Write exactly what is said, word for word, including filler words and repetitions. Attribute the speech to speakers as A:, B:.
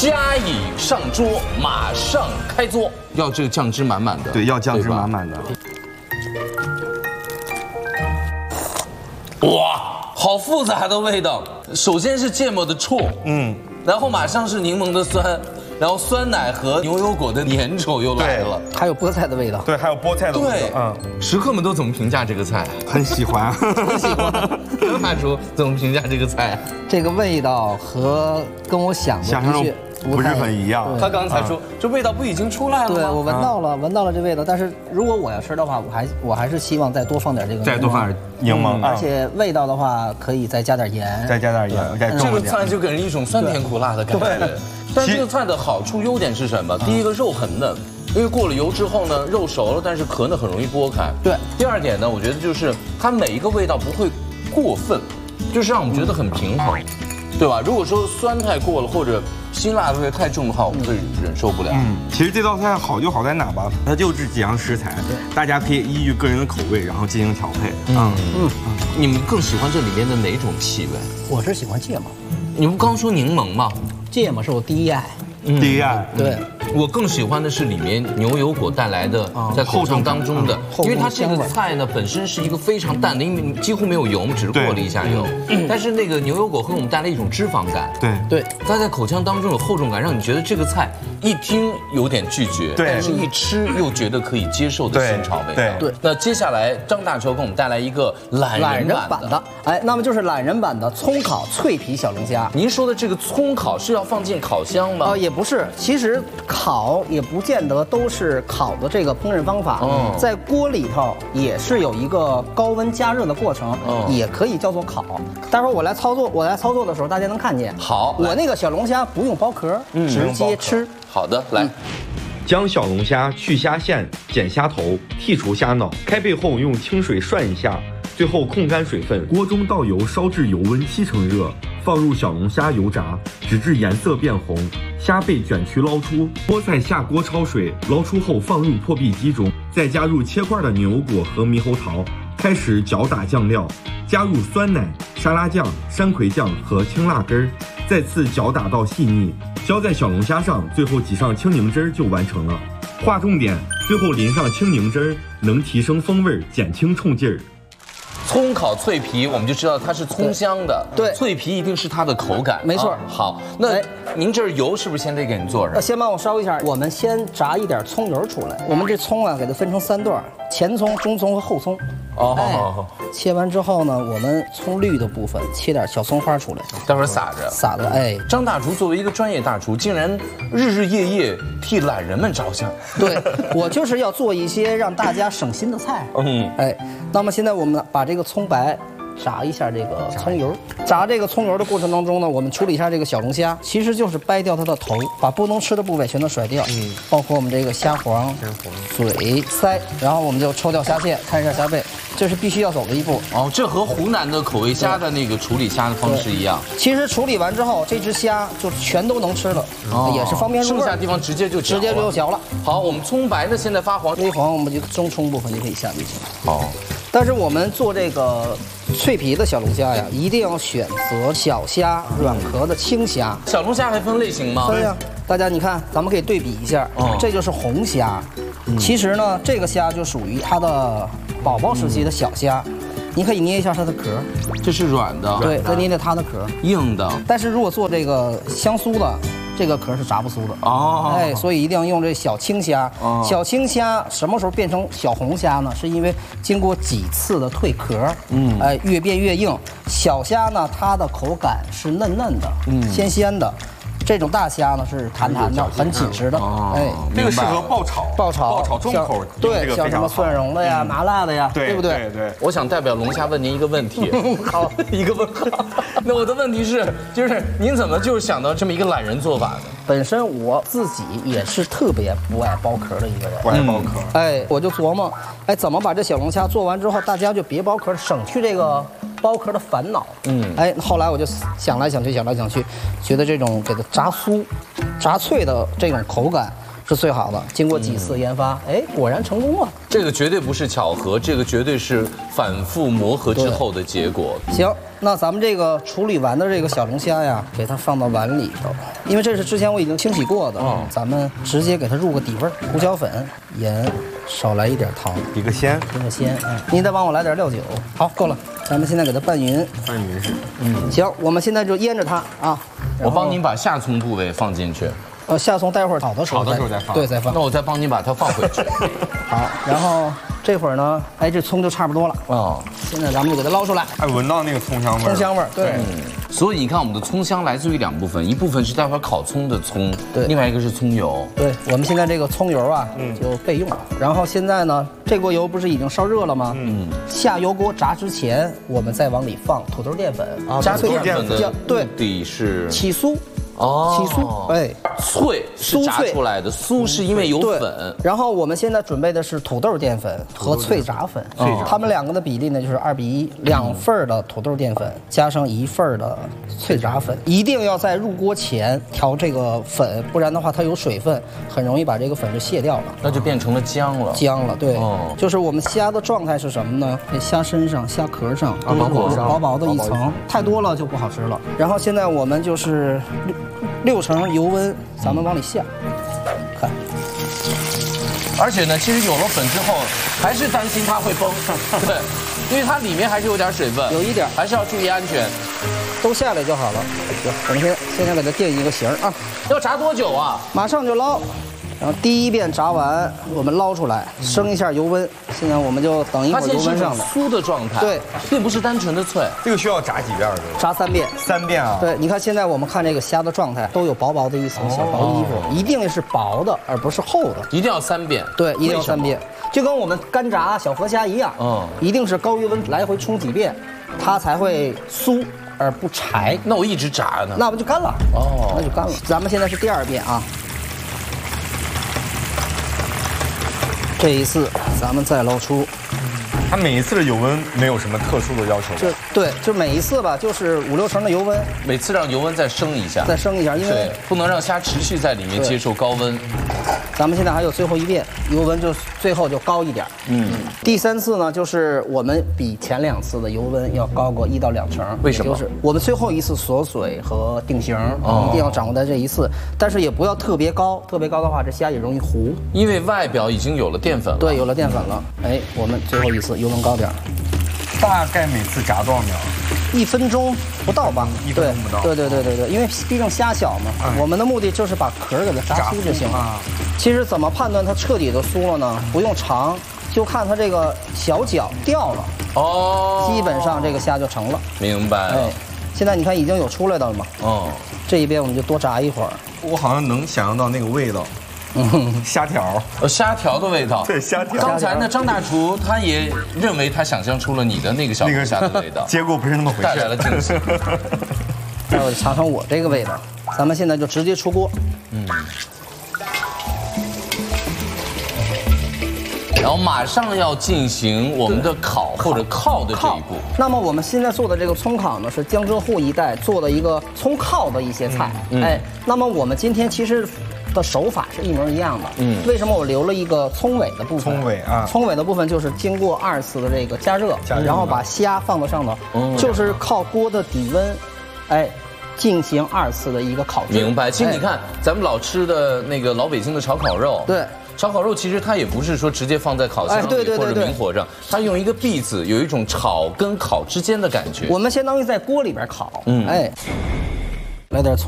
A: 加以上桌，马上开做。要这个酱汁满满的，
B: 对，要酱汁满满的。
A: 哇，好复杂的味道。首先是芥末的冲，嗯，然后马上是柠檬的酸。 然后酸奶和牛油果的粘稠又来了，
C: 还有菠菜的味道。
B: 对，还有菠菜的味道。
A: 对，嗯，食客们都怎么评价这个菜？
B: 很喜欢，
C: 很喜欢。
A: 大厨怎么评价这个菜？
C: 这个味道和跟我想的
B: 想象中不是很一样。
A: 他刚才说这味道不已经出来了吗？
C: 对，我闻到了，闻到了这味道。但是如果我要吃的话，我还我还是希望再多放点这个，
B: 再多放点柠檬，
C: 而且味道的话可以再加点盐，
B: 再加点盐，再重
A: 这个菜就给人一种酸甜苦辣的感觉。 但这个菜的好处、优点是什么？第一个肉很嫩，因为过了油之后呢，肉熟了，但是壳呢很容易剥开。
C: 对。
A: 第二点呢，我觉得就是它每一个味道不会过分，就是让我们觉得很平衡，对吧？如果说酸太过了或者辛辣的味太重的话，我们会忍受不了。嗯。
B: 其实这道菜好就好在哪吧？它就这几样食材，大家可以依据个人的口味，然后进行调配。
A: 嗯嗯。你们更喜欢这里面的哪种气味？
C: 我是喜欢芥末。
A: 你不刚说柠檬吗？
C: 芥末是我第一爱，
B: 第一爱。
C: 对，
A: 我更喜欢的是里面牛油果带来的在口腔当中的，因为它这个菜呢本身是一个非常淡的，因为几乎没有油，我们只是过了一下油，但是那个牛油果会给我们带来一种脂肪感。
B: 对
C: 对，
A: 它在口腔当中有厚重感，让你觉得这个菜一听有点拒绝，但是一吃又觉得可以接受的新潮味。
B: 对
C: 对。
A: 那接下来张大厨给我们带来一个懒人版的，
C: 哎，那么就是懒人版的葱烤脆皮小龙虾。
A: 您说的这个葱烤是要放进烤箱吗？
C: 呃，也不是，其实烤也不见得都是烤的这个烹饪方法，
A: 哦，
C: 在锅里头也是有一个高温加热的过程，
A: 哦，
C: 也可以叫做烤。待会儿我来操作，我来操作的时候，大家能看见。
A: 好，
C: 我那个小龙虾不用剥壳，嗯，直接吃。
A: 好的，来。嗯
D: 将小龙虾去虾线、剪虾头、剔除虾脑，开背后用清水涮一下，最后控干水分。锅中倒油，烧至油温七成热，放入小龙虾油炸，直至颜色变红，虾被卷曲捞出。菠菜下锅焯水，捞出后放入破壁机中，再加入切块的牛油果和猕猴桃，开始搅打酱料，加入酸奶、沙拉酱、山葵酱和青辣根儿，再次搅打到细腻。 浇在小龙虾上，最后挤上青柠汁儿就完成了。划重点，最后淋上青柠汁儿，能提升风味，减轻冲劲儿。
A: 葱烤脆皮，我们就知道它是葱香的，
C: 对，
A: 脆皮一定是它的口感，
C: 没错。
A: 啊、好，那您这儿油是不是先得给您做上？
C: 先帮我烧一下，我们先炸一点葱油出来。我们这葱啊，给它分成三段，前葱、中葱和后葱。
A: 哦，
C: 哎，切完之后呢，我们葱绿的部分切点小葱花出来，
A: 待会儿撒着，
C: 撒的。哎，
A: 张大厨作为一个专业大厨，竟然日日夜夜替懒人们着想。
C: 对，我就是要做一些让大家省心的菜。嗯，哎，那么现在我们把这个葱白。 炸一下这个葱油，炸这个葱油的过程当中呢，我们处理一下这个小龙虾，其实就是掰掉它的头，把不能吃的部位全都甩掉，嗯，包括我们这个虾黄、嘴、腮，然后我们就抽掉虾线，看一下虾背，这是必须要走的一步。
A: 哦，这和湖南的口味虾的那个处理虾的方式一样。
C: 其实处理完之后，这只虾就全都能吃了，哦、也是方便入味。
A: 剩下地方直接就
C: 直接就嚼了。
A: 好，我们葱白呢现在发黄，
C: 微黄我们就中葱部分就可以下进去。
A: 好。
C: 但是我们做这个脆皮的小龙虾呀，一定要选择小虾、软壳的青虾。
A: 小龙虾还分类型吗？
C: 分呀。大家你看，咱们可以对比一下，嗯、这就是红虾。嗯、其实呢，这个虾就属于它的宝宝时期的小虾。嗯、你可以捏一下它的壳，
A: 这是软的。
C: 对，再捏捏它的壳，
A: 硬的。
C: 但是如果做这个香酥的。 这个壳是炸不酥的哦，哎，所以一定要用这小青虾。哦、小青虾什么时候变成小红虾呢？是因为经过几次的蜕壳，嗯，哎，越变越硬。小虾呢，它的口感是嫩嫩的，嗯，鲜鲜的。 这种大虾呢是弹弹的，很紧实的，
B: 哎，这个适合爆炒，
C: 爆炒，
B: 爆炒重口，
C: 对，像什么蒜蓉的呀、麻辣的呀，对不对？
B: 对对。
A: 我想代表龙虾问您一个问题，好，一个问号。那我的问题是，就是您怎么就是想到这么一个懒人做法呢？
C: 本身我自己也是特别不爱剥壳的一个人，
B: 不爱剥壳。
C: 哎，我就琢磨，哎，怎么把这小龙虾做完之后，大家就别剥壳，省去这个。 剥壳的烦恼，嗯，哎，后来我就想来想去，想来想去，觉得这种给它炸酥、炸脆的这种口感是最好的。经过几次研发，哎，果然成功了。
A: 这个绝对不是巧合，这个绝对是反复磨合之后的结果。
C: 行，那咱们这个处理完的这个小龙虾呀，给它放到碗里头，因为这是之前我已经清洗过的，嗯、咱们直接给它入个底味儿，胡椒粉、盐，少来一点糖，
B: 一个鲜，
C: 一个鲜。嗯，您再帮我来点料酒。好，够了。咱们现在给它拌匀，
B: 拌匀是。
C: 嗯，行，我们现在就腌着它啊。
A: 我帮您把下葱部位放进去。
C: 呃，下葱待会儿炒的时候，
B: 炒的时候再放，
C: 对，再放。
A: 那我再帮您把它放回去。
C: 好，然后这会儿呢，哎，这葱就差不多了。哦，现在咱们就给它捞出来。
B: 哎，闻到那个葱香味儿。
C: 葱香味儿，对。
A: 嗯，所以你看，我们的葱香来自于两部分，一部分是待会儿烤葱的葱，
C: 对，
A: 另外一个是葱油。
C: 对，我们现在这个葱油啊，嗯，就备用了。然后现在呢，这锅油不是已经烧热了吗？嗯。下油锅炸之前，我们再往里放土豆淀粉。
A: 啊，加土豆淀粉的
C: 对，
A: 目的是
C: 起酥。
A: 哦，
C: 起酥，哎，
A: 脆是炸出来的，酥是因为有粉。
C: 然后我们现在准备的是土豆淀粉和脆炸粉，它们两个的比例呢就是二比一，两份的土豆淀粉加上一份的脆炸粉，一定要在入锅前调这个粉，不然的话它有水分，很容易把这个粉就卸掉了，
A: 那就变成了浆了。
C: 浆了，对，就是我们虾的状态是什么呢？这虾身上、虾壳上
A: 啊，
C: 薄薄的一层，太多了就不好吃了。然后现在我们就是。六成油温，咱们往里下，看。
A: 而且呢，其实有了粉之后，还是担心它会崩，对，因为它里面还是有点水分，
C: 有一点，
A: 还是要注意安全。
C: 都下来就好了。行，我们先现在给它定一个型啊。
A: 要炸多久啊？
C: 马上就捞。然后第一遍炸完，我们捞出来，升一下油温。现在我们就等一会儿油温上来。
A: 酥的状态，
C: 对，
A: 并不是单纯的脆。
B: 这个需要炸几遍？
C: 炸三遍。
B: 三遍啊？
C: 对，你看现在我们看这个虾的状态，都有薄薄的一层小薄衣服，一定是薄的，而不是厚的。
A: 一定要三遍。
C: 对，一定要三遍，就跟我们干炸小河虾一样，嗯，一定是高油温来回冲几遍，它才会酥而不柴。
A: 那我一直炸呢？
C: 那不就干了？哦，那就干了。咱们现在是第二遍啊。这一次，咱们再捞出。
B: 它每一次的油温没有什么特殊的要求。
C: 就对，就每一次吧，就是五六成的油温。
A: 每次让油温再升一下。
C: 再升一下，因为
A: 不能让虾持续在里面接受高温。
C: 咱们现在还有最后一遍，油温就最后就高一点。嗯。第三次呢，就是我们比前两次的油温要高过一到两成。
A: 为什么？
C: 就是我们最后一次锁水和定型，一定要掌握在这一次，但是也不要特别高，特别高的话，这虾也容易糊。
A: 因为外表已经有了淀粉了。
C: 对，有了淀粉了。哎，我们最后一次油温高点。
B: 大概每次炸多少秒？
C: 一分钟不到吧？
B: 一分钟不到。
C: 对对对对对，因为毕竟虾小嘛，我们的目的就是把壳给它炸酥就行了。其实怎么判断它彻底的酥了呢？不用尝，就看它这个小角掉了。哦。基本上这个虾就成了。
A: 明白了。哎，
C: 现在你看已经有出来的了嘛？哦。这一边我们就多炸一会儿。
B: 我好像能想象到那个味道。嗯，虾条，
A: 呃，虾条的味道。
B: 对，虾条。
A: 刚才呢，张大厨他也认为他想象出了你的那个小龙虾的味道，
B: 结果不是那么回事，
A: 带来了惊喜。
C: 待会儿尝尝我这个味道，咱们现在就直接出锅。嗯。
A: 然后马上要进行我们的烤或者靠的这一步。
C: 那么我们现在做的这个葱烤呢，是江浙沪一带做的一个葱靠的一些菜。嗯、哎，那么我们今天其实的手法是一模一样的。嗯，为什么我留了一个葱尾的部分？
B: 葱尾啊，
C: 葱尾的部分就是经过二次的这个加热，加热然后把虾放到上头，嗯、就是靠锅的底温，哎。进行二次的一个烤制。
A: 明白。其实你看，哎、咱们老吃的那个老北京的炒烤肉，
C: 对，
A: 炒烤肉其实它也不是说直接放在烤箱里、哎、或者明火上，它用一个篦子，有一种炒跟烤之间的感觉。
C: 我们相当于在锅里边烤，嗯，哎，来点葱。